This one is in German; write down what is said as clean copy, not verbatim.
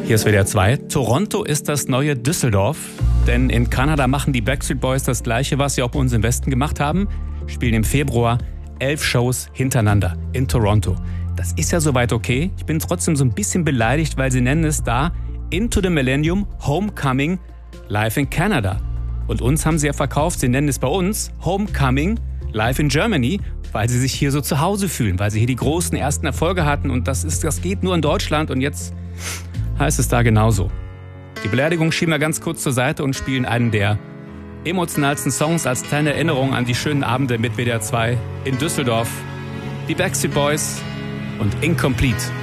Hier ist WDR 2. Toronto ist das neue Düsseldorf. Denn in Kanada machen die Backstreet Boys das Gleiche, was sie auch bei uns im Westen gemacht haben. Spielen im Februar 11 Shows hintereinander in Toronto. Das ist ja soweit okay. Ich bin trotzdem so ein bisschen beleidigt, weil sie nennen es da Into the Millennium Homecoming Live in Canada. Und uns haben sie ja verkauft, sie nennen es bei uns Homecoming Live in Germany, weil sie sich hier so zu Hause fühlen, weil sie hier die großen ersten Erfolge hatten und das geht nur in Deutschland und jetzt heißt es da genauso. Die Beleidigung schieben wir ganz kurz zur Seite und spielen einen der emotionalsten Songs als kleine Erinnerung an die schönen Abende mit WDR 2 in Düsseldorf. Die Backstreet Boys und Incomplete.